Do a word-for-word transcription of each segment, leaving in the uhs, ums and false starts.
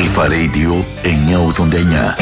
Αλφα Radio εννιακόσια ογδόντα εννιά.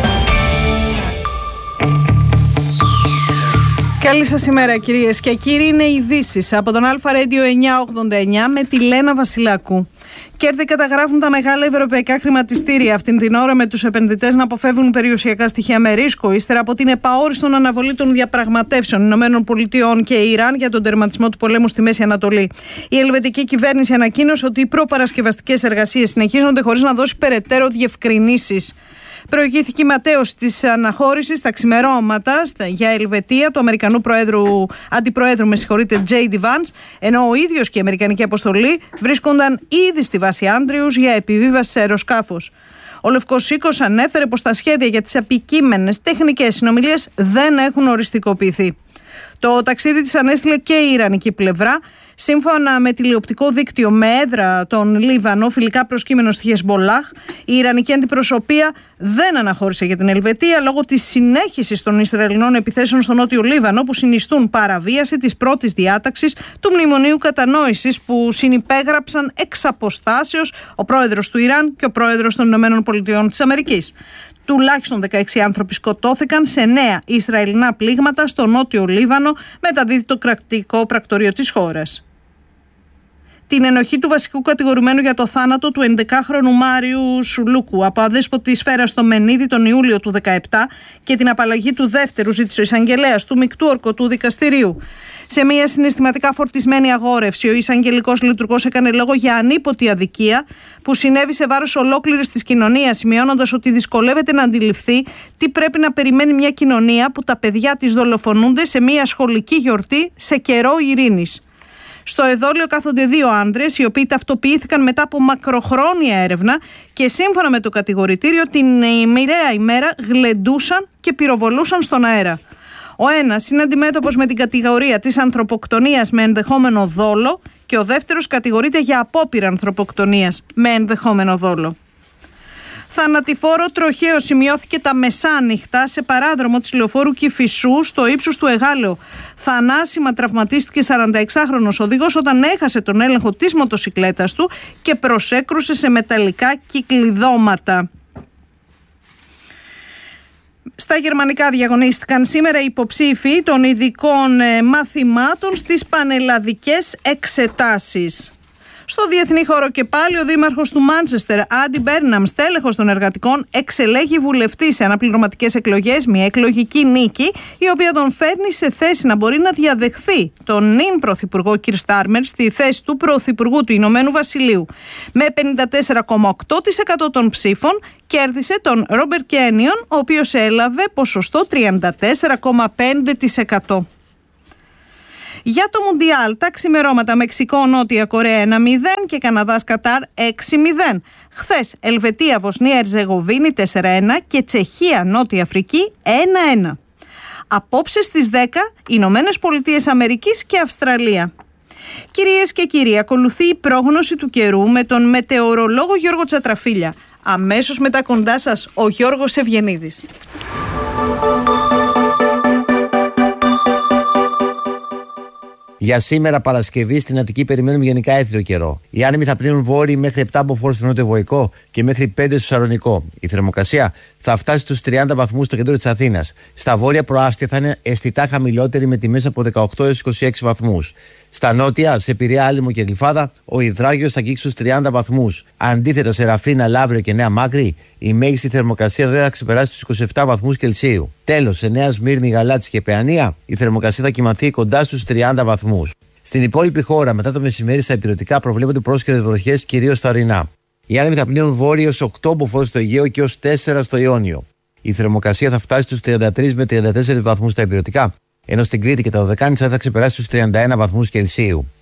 Καλή σας ημέρα κυρίες και κύριοι, είναι ειδήσεις από τον Αλφα Radio εννιακόσια ογδόντα εννιά με τη Λένα Βασιλάκου. Κέρδη καταγράφουν τα μεγάλα ευρωπαϊκά χρηματιστήρια αυτήν την ώρα, με τους επενδυτές να αποφεύγουν περιουσιακά στοιχεία με ρίσκο, ύστερα από την επαόριστον αναβολή των διαπραγματεύσεων Ηνωμένων Πολιτειών και Ιράν για τον τερματισμό του πολέμου στη Μέση Ανατολή. Η ελβετική κυβέρνηση ανακοίνωσε ότι οι προπαρασκευαστικές εργασίες συνεχίζονται χωρίς να δώσει περαιτέρω διευκρινήσεις. Προηγήθηκε η ματέωση της αναχώρησης στα ξημερώματα για Ελβετία του Αμερικανού Προέδρου, Αντιπροέδρου, με συγχωρείτε, τζέι ντι Vance, ενώ ο ίδιος και η Αμερικανική αποστολή βρίσκονταν ήδη στη βάση Άντριους για επιβίβαση σε αεροσκάφος. Ο Λευκός Οίκος ανέφερε πως τα σχέδια για τις επικείμενες τεχνικές συνομιλίες δεν έχουν οριστικοποιηθεί. Το ταξίδι της ανέστηλε και η Ιρανική πλευρά. Σύμφωνα με τηλεοπτικό δίκτυο με έδρα τον Λίβανο, φιλικά προσκύμενο στη Χεσμολάχ, η Ιρανική αντιπροσωπεία δεν αναχώρησε για την Ελβετία λόγω της συνέχισης των Ισραηλινών επιθέσεων στο νότιο Λίβανο, που συνιστούν παραβίαση της πρώτης διάταξης του Μνημονίου Κατανόησης που συνυπέγραψαν εξ αποστάσεως ο πρόεδρος του Ιράν και ο πρόεδρος των Ηνωμένων Πολιτειών της Αμερικής. Τουλάχιστον δεκαέξι άνθρωποι σκοτώθηκαν σε νέα Ισραηλινά πλήγματα στο νότιο Λίβανο, μεταδίδει το κρατικό πρακτορείο της χώρας. Την ενοχή του βασικού κατηγορουμένου για το θάνατο του ενδεκάχρονου Μάριου Σουλούκου από αδέσποτη σφαίρα στο Μενίδη τον Ιούλιο του δύο χιλιάδες δεκαεπτά και την απαλλαγή του δεύτερου ζήτησε ο εισαγγελέας του μεικτού ορκωτού δικαστηρίου. Σε μια συναισθηματικά φορτισμένη αγόρευση, ο εισαγγελικός λειτουργός έκανε λόγο για ανίποτη αδικία που συνέβη σε βάρος ολόκληρης της κοινωνίας, σημειώνοντας ότι δυσκολεύεται να αντιληφθεί τι πρέπει να περιμένει μια κοινωνία που τα παιδιά της δολοφονούνται σε μια σχολική γιορτή σε καιρό ειρήνης. Στο εδόλιο κάθονται δύο άνδρες, οι οποίοι ταυτοποιήθηκαν μετά από μακροχρόνια έρευνα και σύμφωνα με το κατηγορητήριο την μοιραία ημέρα γλεντούσαν και πυροβολούσαν στον αέρα. Ο ένας είναι αντιμέτωπος με την κατηγορία της ανθρωποκτονίας με ενδεχόμενο δόλο και ο δεύτερος κατηγορείται για απόπειρα ανθρωποκτονίας με ενδεχόμενο δόλο. Θανατηφόρο τροχαίο σημειώθηκε τα μεσάνυχτα σε παράδρομο της λεωφόρου Κηφισού στο ύψος του Εγάλεου. Θανάσιμα τραυματίστηκε σαρανταεξάχρονος οδηγός όταν έχασε τον έλεγχο της μοτοσικλέτας του και προσέκρουσε σε μεταλλικά κυκλειδώματα. Στα γερμανικά διαγωνίστηκαν σήμερα οι υποψήφοι των ειδικών μαθημάτων στις πανελλαδικές εξετάσεις. Στο διεθνή χώρο και πάλι, ο δήμαρχος του Μάντσεστερ, Άντι Μπέρναμ, στέλεχος των εργατικών, εξελέγει βουλευτή σε αναπληρωματικές εκλογές, μια εκλογική νίκη, η οποία τον φέρνει σε θέση να μπορεί να διαδεχθεί τον νυν πρωθυπουργό Κιρ Στάρμερ στη θέση του πρωθυπουργού του Ηνωμένου Βασιλείου. Με πενήντα τέσσερα κόμμα οκτώ τοις εκατό των ψήφων κέρδισε τον Ρόμπερτ Κένιον, ο οποίος έλαβε ποσοστό τριάντα τέσσερα κόμμα πέντε τοις εκατό. Για το Μουντιάλ, τα ξημερώματα Μεξικό Νότια Κορέα ένα μηδέν και Καναδάς Κατάρ έξι μηδέν. Χθες Ελβετία Βοσνία Ερζεγοβίνη τέσσερα ένα και Τσεχία Νότια Αφρική ένα ένα. Απόψε στις δέκα Ηνωμένες Πολιτείες Αμερικής και Αυστραλία. Κυρίες και κύριοι, ακολουθεί η πρόγνωση του καιρού με τον μετεωρολόγο Γιώργο Τσατραφίλια. Αμέσως μετά κοντά σας ο Γιώργος Ευγενίδης. Για σήμερα Παρασκευή στην Αττική περιμένουμε γενικά έθριο καιρό. Οι άνεμοι θα πλύνουν βόρειοι μέχρι επτά μποφόρ στο νότιο-βορεικό και μέχρι πέντε στο Σαλονικό. Η θερμοκρασία θα φτάσει στους τριάντα βαθμούς στο κέντρο της Αθήνας. Στα βόρεια προάστια θα είναι αισθητά χαμηλότερη με τιμές από δεκαοκτώ έως είκοσι έξι βαθμούς. Στα νότια, σε Πειραιά, Άλυμο και Γλυφάδα, ο υδράγιος θα αγγίξει στους τριάντα βαθμούς. Αντίθετα, σε Ραφίνα, Λαύριο και Νέα Μάκρη, η μέγιστη θερμοκρασία δεν θα ξεπεράσει τους είκοσι επτά βαθμούς Κελσίου. Τέλος, σε Νέα Σμύρνη, Γαλάτση και Παιανία, η θερμοκρασία θα κυμανθεί κοντά στους τριάντα βαθμούς. Στην υπόλοιπη χώρα, μετά το μεσημέρι, στα ηπειρωτικά προβλέπονται πρόσκαιρες βροχές, κυρίως στα ορεινά. Οι άνεμοι θα πλύνουν βόρειο ως οκτώ μποφόρ στο Αιγαίο και ως τέσσερα στο Ιόνιο. Η θερμοκρασία θα φτάσει στους τριάντα τρεις με τριάντα τέσσερις βαθμούς στα ηπειρωτικά, ενώ στην Κρήτη και τα Δωδεκάνησα θα ξεπεράσει τους τριάντα ένα βαθμούς Κελσίου.